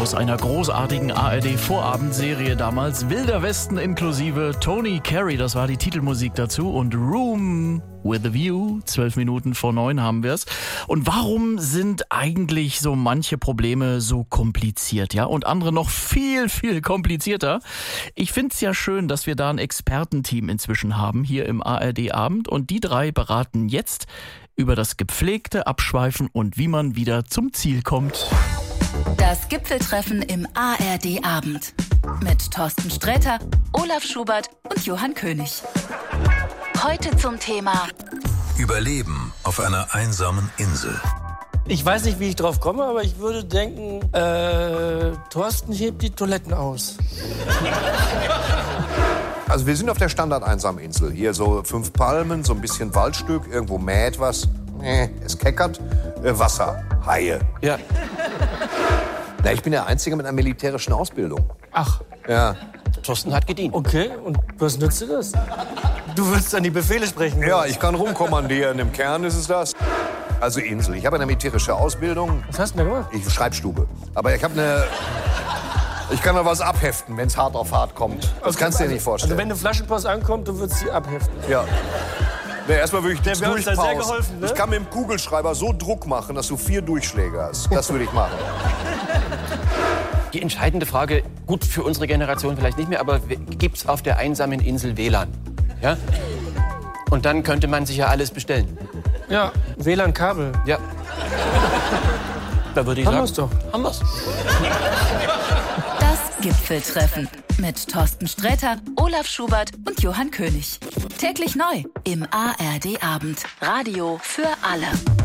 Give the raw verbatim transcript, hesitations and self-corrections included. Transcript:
aus einer großartigen A R D-Vorabendserie damals. Wilder Westen inklusive Tony Carey, das war die Titelmusik dazu. Und Room with a View, zwölf Minuten vor neun haben wir es. Und warum sind eigentlich so manche Probleme so kompliziert, ja? Und andere noch viel, viel komplizierter. Ich finde es ja schön, dass wir da ein Expertenteam inzwischen haben, hier im A R D-Abend. Und die drei beraten jetzt über das gepflegte Abschweifen und wie man wieder zum Ziel kommt. Das Gipfeltreffen im A R D-Abend mit Thorsten Sträter, Olaf Schubert und Johann König. Heute zum Thema Überleben auf einer einsamen Insel. Ich weiß nicht, wie ich drauf komme, aber ich würde denken, äh, Thorsten hebt die Toiletten aus. Also wir sind auf der Standard-Einsam-Insel. Hier so fünf Palmen, so ein bisschen Waldstück, irgendwo mäht was, äh, es keckert, äh, Wasser, Haie. Ja. Na, ich bin der Einzige mit einer militärischen Ausbildung. Ach. Ja. Thorsten hat gedient. Okay, und was nützt dir das? Du willst dann die Befehle sprechen? Ja, ich kann rumkommandieren. Im Kern ist es das. Also Insel. Ich habe eine militärische Ausbildung. Was hast du denn gemacht? Ich Schreibstube. Aber ich habe eine... Ich kann noch was abheften, wenn es hart auf hart kommt. Das Okay, kannst du dir also, nicht vorstellen. Also wenn eine Flaschenpost ankommt, du würdest sie abheften. Ja. Nee, erstmal würde ich Der das wäre uns da sehr geholfen, ne? Ich kann mit dem Kugelschreiber so Druck machen, dass du vier Durchschläge hast. Das würde ich machen. Die entscheidende Frage, gut für unsere Generation vielleicht nicht mehr, aber gibt es auf der einsamen Insel W L A N? Ja? Und dann könnte man sich ja alles bestellen. Ja, W L A N-Kabel. Ja. Da würde ich Haben sagen, wir's doch. Haben wir's. das Gipfeltreffen mit Thorsten Sträter, Olaf Schubert und Johann König. Täglich neu im A R D-Abend. Radio für alle.